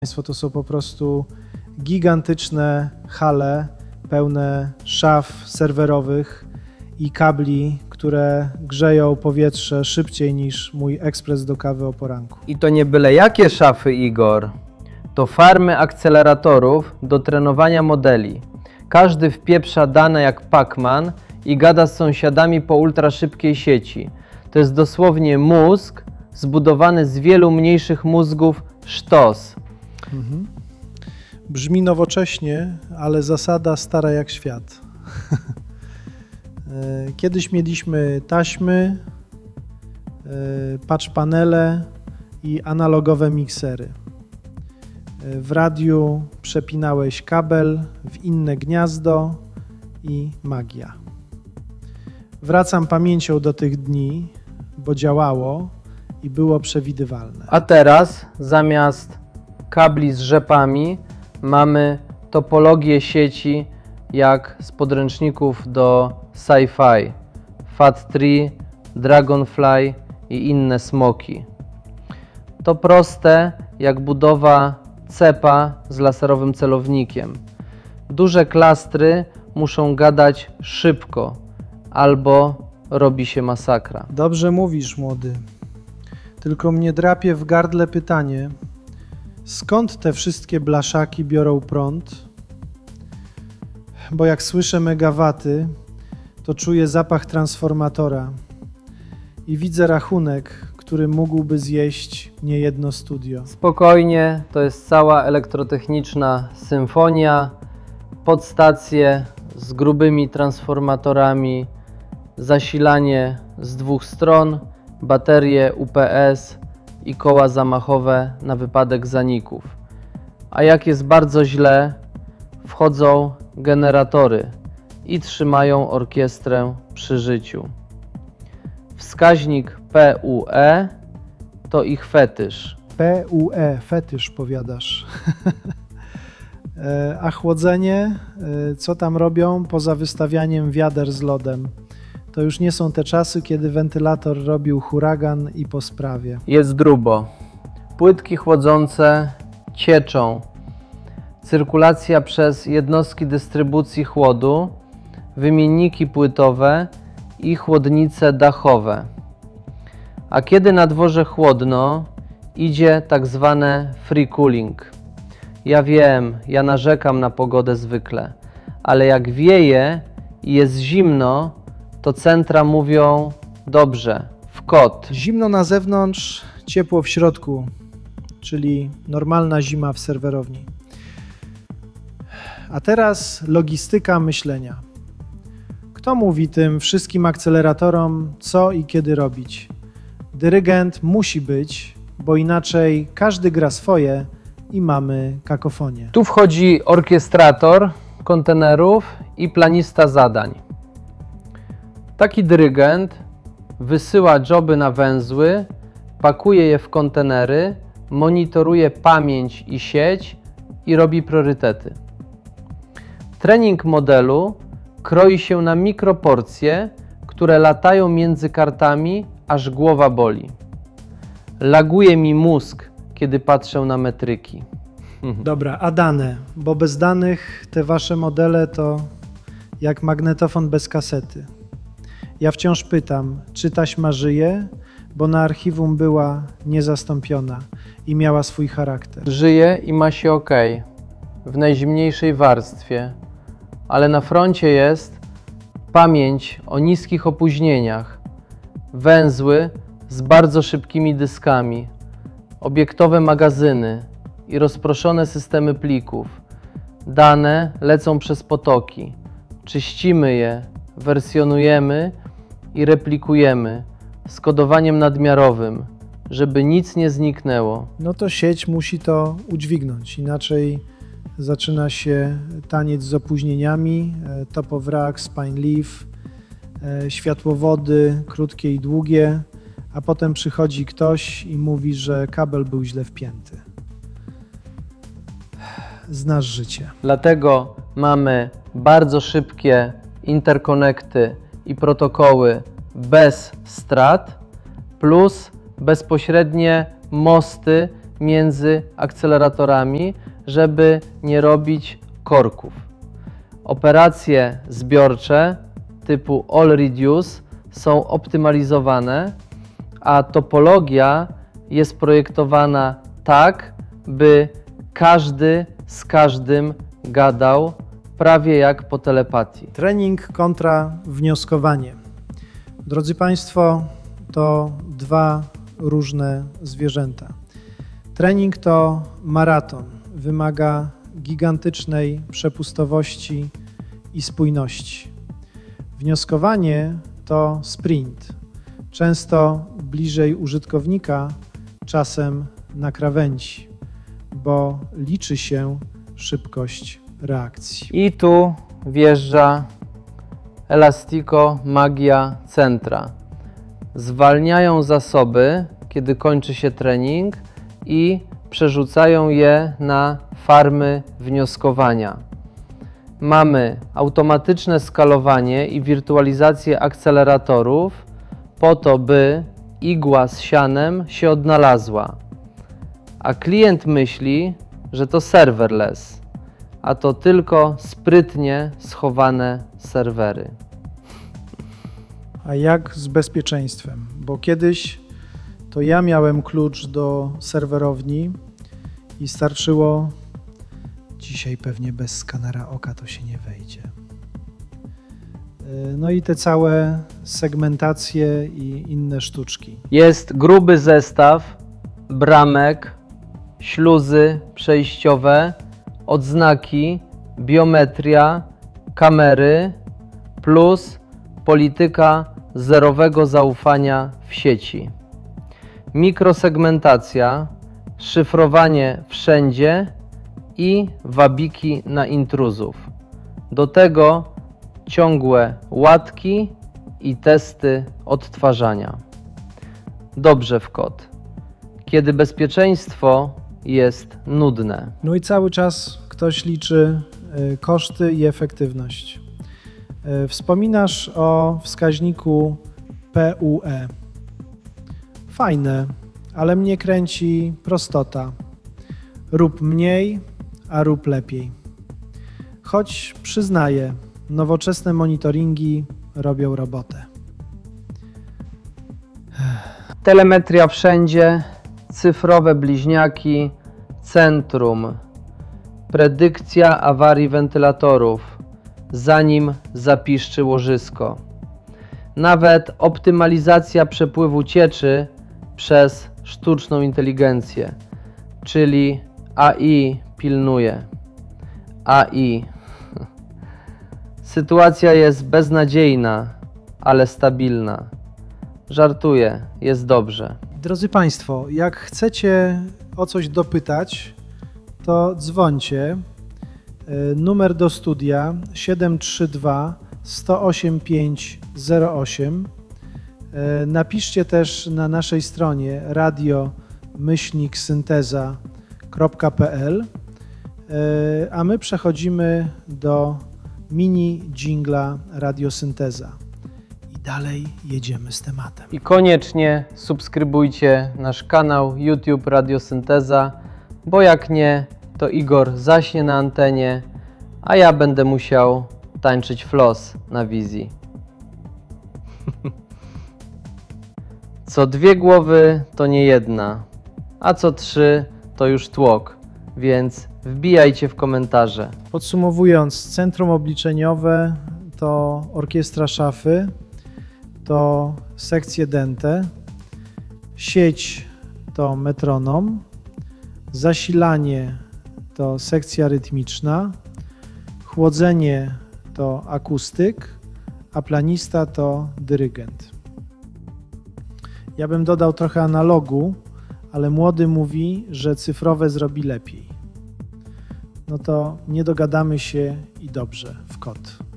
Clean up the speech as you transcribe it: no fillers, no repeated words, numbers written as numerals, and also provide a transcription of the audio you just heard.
To są po prostu gigantyczne hale pełne szaf serwerowych i kabli, które grzeją powietrze szybciej niż mój ekspres do kawy o poranku. I to nie byle jakie szafy, Igor. To farmy akceleratorów do trenowania modeli. Każdy wpieprza dane jak Pac-Man i gada z sąsiadami po ultraszybkiej sieci. To jest dosłownie mózg zbudowany z wielu mniejszych mózgów sztos. Brzmi nowocześnie, ale zasada stara jak świat. Kiedyś mieliśmy taśmy, patch panele i analogowe miksery. W radiu przepinałeś kabel w inne gniazdo i magia. Wracam pamięcią do tych dni, bo działało i było przewidywalne. A teraz zamiast kabli z rzepami mamy topologię sieci jak z podręczników do sci-fi, FAT3, Dragonfly i inne smoki. To proste jak budowa cepa z laserowym celownikiem. Duże klastry muszą gadać szybko albo robi się masakra. Dobrze mówisz, młody. Tylko mnie drapie w gardle pytanie, skąd te wszystkie blaszaki biorą prąd? Bo jak słyszę megawaty, to czuję zapach transformatora i widzę rachunek, który mógłby zjeść niejedno studio. Spokojnie, to jest cała elektrotechniczna symfonia, podstacje z grubymi transformatorami, zasilanie z dwóch stron, baterie UPS i koła zamachowe na wypadek zaników. A jak jest bardzo źle, wchodzą generatory i trzymają orkiestrę przy życiu. Wskaźnik PUE to ich fetysz. PUE, fetysz powiadasz. A chłodzenie, co tam robią poza wystawianiem wiader z lodem? To już nie są te czasy, kiedy wentylator robił huragan i po sprawie. Jest grubo. Płytki chłodzące cieczą. Cyrkulacja przez jednostki dystrybucji chłodu, wymienniki płytowe i chłodnice dachowe. A kiedy na dworze chłodno, idzie tak zwane free cooling. Ja wiem, ja narzekam na pogodę zwykle, ale jak wieje i jest zimno, to centra mówią dobrze, w kot. Zimno na zewnątrz, ciepło w środku, czyli normalna zima w serwerowni. A teraz logistyka myślenia. Kto mówi tym wszystkim akceleratorom, co i kiedy robić? Dyrygent musi być, bo inaczej każdy gra swoje i mamy kakofonię. Tu wchodzi orkiestrator kontenerów i planista zadań. Taki dyrygent wysyła joby na węzły, pakuje je w kontenery, monitoruje pamięć i sieć i robi priorytety. Trening modelu kroi się na mikroporcje, które latają między kartami, aż głowa boli. Laguje mi mózg, kiedy patrzę na metryki. Dobra, a dane? Bo bez danych te wasze modele to jak magnetofon bez kasety. Ja wciąż pytam, czy taśma żyje, bo na archiwum była niezastąpiona i miała swój charakter. Żyje i ma się ok, w najzimniejszej warstwie, ale na froncie jest pamięć o niskich opóźnieniach, węzły z bardzo szybkimi dyskami, obiektowe magazyny i rozproszone systemy plików. Dane lecą przez potoki, czyścimy je, wersjonujemy i replikujemy z kodowaniem nadmiarowym, żeby nic nie zniknęło. No to sieć musi to udźwignąć, inaczej zaczyna się taniec z opóźnieniami, top of rack, spine leaf, światłowody krótkie i długie, a potem przychodzi ktoś i mówi, że kabel był źle wpięty. Znasz życie. Dlatego mamy bardzo szybkie interkonekty i protokoły bez strat, plus bezpośrednie mosty między akceleratorami, żeby nie robić korków. Operacje zbiorcze typu All Reduce są optymalizowane, a topologia jest projektowana tak, by każdy z każdym gadał prawie jak po telepatii. Trening kontra wnioskowanie. Drodzy Państwo, to dwa różne zwierzęta. Trening to maraton. Wymaga gigantycznej przepustowości i spójności. Wnioskowanie to sprint. Często bliżej użytkownika, czasem na krawędzi, bo liczy się szybkość reakcji. I tu wjeżdża Elastico Magia Centra. Zwalniają zasoby, kiedy kończy się trening i przerzucają je na farmy wnioskowania. Mamy automatyczne skalowanie i wirtualizację akceleratorów po to, by igła z sianem się odnalazła. A klient myśli, że to serverless, a to tylko sprytnie schowane serwery. A jak z bezpieczeństwem? Bo kiedyś to ja miałem klucz do serwerowni i starczyło. Dzisiaj pewnie bez skanera oka to się nie wejdzie. No i te całe segmentacje i inne sztuczki. Jest gruby zestaw bramek, śluzy przejściowe, odznaki, biometria, kamery plus polityka zerowego zaufania w sieci. Mikrosegmentacja, szyfrowanie wszędzie i wabiki na intruzów. Do tego ciągłe łatki i testy odtwarzania. Dobrze w kod, kiedy bezpieczeństwo jest nudne. No i cały czas ktoś liczy koszty i efektywność. Wspominasz o wskaźniku PUE. Fajne, ale mnie kręci prostota. Rób mniej, a rób lepiej. Choć przyznaję, nowoczesne monitoringi robią robotę. Telemetria wszędzie, cyfrowe bliźniaki, centrum, predykcja awarii wentylatorów, zanim zapiszczy łożysko. Nawet optymalizacja przepływu cieczy przez sztuczną inteligencję, czyli AI pilnuje. AI. Sytuacja jest beznadziejna, ale stabilna. Żartuję, jest dobrze. Drodzy Państwo, jak chcecie o coś dopytać, to dzwońcie. Numer do studia 732 108 508. Napiszcie też na naszej stronie radio-synteza.pl, a my przechodzimy do mini dżingla Radiosynteza. I dalej jedziemy z tematem. I koniecznie subskrybujcie nasz kanał YouTube Radiosynteza, bo jak nie, to Igor zaśnie na antenie, a ja będę musiał tańczyć floss na wizji. Co dwie głowy to nie jedna, a co trzy to już tłok, więc wbijajcie w komentarze. Podsumowując, centrum obliczeniowe to orkiestra szafy, to sekcje dęte, sieć to metronom, zasilanie to sekcja rytmiczna, chłodzenie to akustyk, a planista to dyrygent. Ja bym dodał trochę analogu, ale młody mówi, że cyfrowe zrobi lepiej. No to nie dogadamy się i dobrze w kod.